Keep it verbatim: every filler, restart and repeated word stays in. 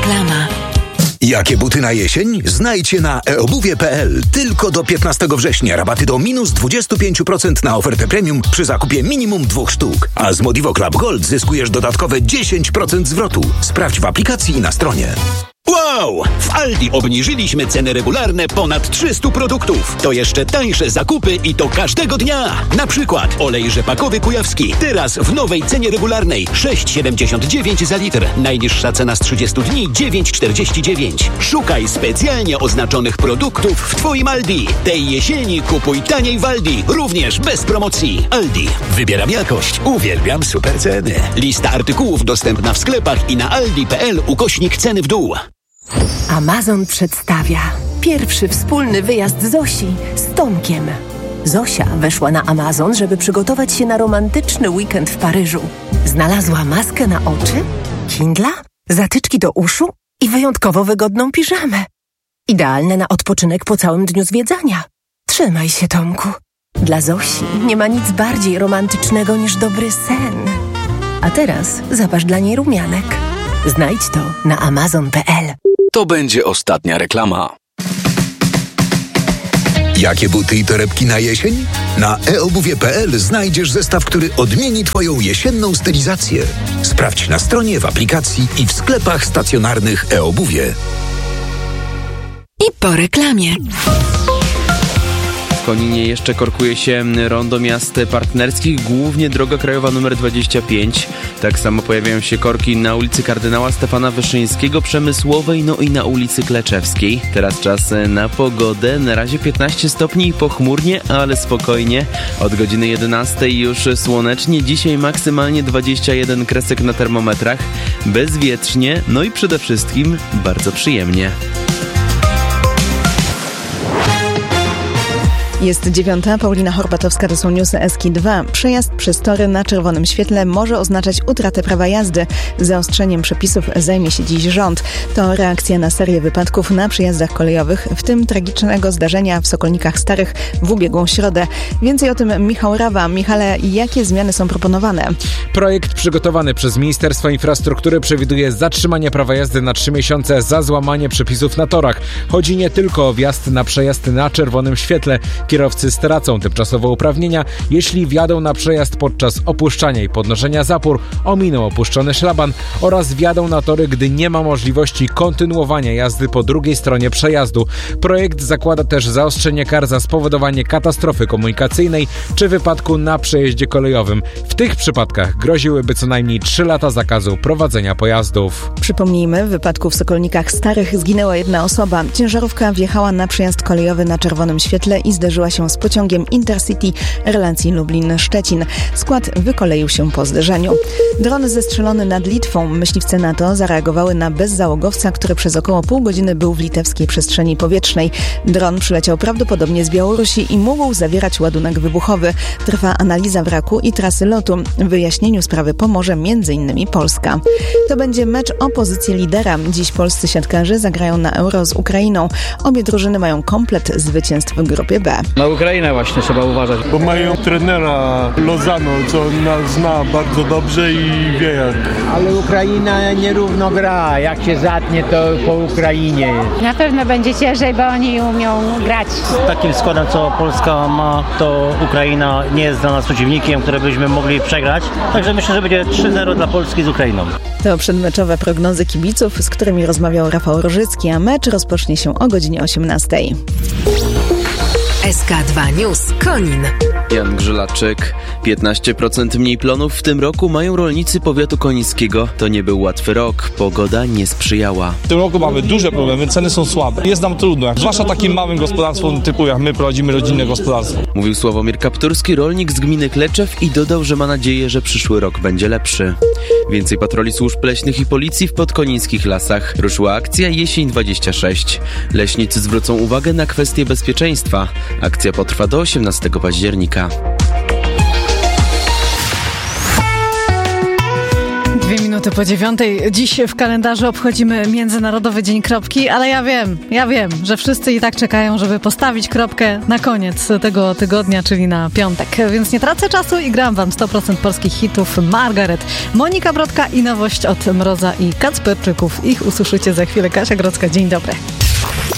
Reklama. Jakie buty na jesień? Znajdźcie na e obuwie kropka p l. Tylko do piętnastego września rabaty do minus dwadzieścia pięć procent na ofertę premium przy zakupie minimum dwóch sztuk. A z Modivo Club Gold zyskujesz dodatkowe dziesięć procent zwrotu. Sprawdź w aplikacji i na stronie. Wow! W Aldi obniżyliśmy ceny regularne ponad trzystu produktów. To jeszcze tańsze zakupy i to każdego dnia. Na przykład olej rzepakowy kujawski. Teraz w nowej cenie regularnej sześć siedemdziesiąt dziewięć za litr. Najniższa cena z trzydziestu dni dziewięć czterdzieści dziewięć. Szukaj specjalnie oznaczonych produktów w Twoim Aldi. Tej jesieni kupuj taniej w Aldi. Również bez promocji. Aldi. Wybieram jakość. Uwielbiam super ceny. Lista artykułów dostępna w sklepach i na aldi kropka p l ukośnik ceny w dół. Amazon przedstawia pierwszy wspólny wyjazd Zosi z Tomkiem. Zosia weszła na Amazon, żeby przygotować się na romantyczny weekend w Paryżu. Znalazła maskę na oczy, Kindla, zatyczki do uszu i wyjątkowo wygodną piżamę. Idealne na odpoczynek po całym dniu zwiedzania. Trzymaj się, Tomku. Dla Zosi nie ma nic bardziej romantycznego niż dobry sen. A teraz zapasz dla niej rumianek. Znajdź to na amazon kropka p l. To będzie ostatnia reklama. Jakie buty i torebki na jesień? Na e obuwie kropka p l znajdziesz zestaw, który odmieni Twoją jesienną stylizację. Sprawdź na stronie, w aplikacji i w sklepach stacjonarnych e-obuwie. I po reklamie. W Koninie jeszcze korkuje się rondo miast partnerskich, głównie droga krajowa numer dwadzieścia pięć. Tak samo pojawiają się korki na ulicy Kardynała Stefana Wyszyńskiego, Przemysłowej, no i na ulicy Kleczewskiej. Teraz czas na pogodę. Na razie piętnaście stopni, pochmurnie, ale spokojnie. Od godziny jedenastej już słonecznie. Dzisiaj maksymalnie dwadzieścia jeden kresek na termometrach. Bezwietrznie, no i przede wszystkim bardzo przyjemnie. Jest dziewiąta, Paulina Horbatowska, to są newsy S K dwa. Przejazd przez tory na czerwonym świetle może oznaczać utratę prawa jazdy. Zaostrzeniem przepisów zajmie się dziś rząd. To reakcja na serię wypadków na przejazdach kolejowych, w tym tragicznego zdarzenia w Sokolnikach Starych w ubiegłą środę. Więcej o tym Michał Rawa. Michale, jakie zmiany są proponowane? Projekt przygotowany przez Ministerstwo Infrastruktury przewiduje zatrzymanie prawa jazdy na trzy miesiące za złamanie przepisów na torach. Chodzi nie tylko o wjazd na przejazd na czerwonym świetle. Kierowcy stracą tymczasowe uprawnienia, jeśli wjadą na przejazd podczas opuszczania i podnoszenia zapór, ominą opuszczony szlaban oraz wjadą na tory, gdy nie ma możliwości kontynuowania jazdy po drugiej stronie przejazdu. Projekt zakłada też zaostrzenie kar za spowodowanie katastrofy komunikacyjnej czy wypadku na przejeździe kolejowym. W tych przypadkach groziłyby co najmniej trzy lata zakazu prowadzenia pojazdów. Przypomnijmy, w wypadku w Sokolnikach Starych zginęła jedna osoba. Ciężarówka wjechała na przejazd kolejowy na czerwonym świetle i zderzyła się z pociągiem Intercity relacji Lublin-Szczecin. Skład wykoleił się po zderzeniu. Dron zestrzelony nad Litwą. Myśliwce NATO zareagowały na bezzałogowca, który przez około pół godziny był w litewskiej przestrzeni powietrznej. Dron przyleciał prawdopodobnie z Białorusi i mógł zawierać ładunek wybuchowy. Trwa analiza wraku i trasy lotu. Wyjaśnieniu sprawy pomoże m.in. Polska. To będzie mecz o pozycję lidera. Dziś polscy siatkarze zagrają na Euro z Ukrainą. Obie drużyny mają komplet zwycięstw w grupie B. Na Ukrainę właśnie trzeba uważać. Bo mają trenera Lozano, co nas zna bardzo dobrze i wie jak. Ale Ukraina nierówno gra. Jak się zatnie, to po Ukrainie jest. Na pewno będzie ciężej, bo oni umią grać. Z takim składem, co Polska ma, to Ukraina nie jest dla nas przeciwnikiem, który byśmy mogli przegrać. Także myślę, że będzie trzy zero dla Polski z Ukrainą. To przedmeczowe prognozy kibiców, z którymi rozmawiał Rafał Rożycki, a mecz rozpocznie się o godzinie osiemnastej. S K dwa News Konin. Jan Grzelaczyk. piętnaście procent mniej plonów w tym roku mają rolnicy powiatu konińskiego. To nie był łatwy rok. Pogoda nie sprzyjała. W tym roku mamy duże problemy, ceny są słabe. Jest nam trudno, zwłaszcza takim małym gospodarstwom typu jak my prowadzimy rodzinne gospodarstwo. Mówił Sławomir Kapturski, rolnik z gminy Kleczew, i dodał, że ma nadzieję, że przyszły rok będzie lepszy. Więcej patroli służb leśnych i policji w podkonińskich lasach. Ruszyła akcja Jesień dwadzieścia sześć. Leśnicy zwrócą uwagę na kwestie bezpieczeństwa. Akcja potrwa do osiemnastego października. Dwie minuty minuty po dziewiątej. Dziś w kalendarzu obchodzimy Międzynarodowy Dzień Kropki, ale ja wiem, ja wiem, że wszyscy i tak czekają, żeby postawić kropkę na koniec tego tygodnia, czyli na piątek. Więc nie tracę czasu i gram wam sto procent polskich hitów. Margaret, Monika Brodka i nowość od Mroza i Kacperczyków. Ich usłyszycie za chwilę. Kasia Grodzka, dzień dobry.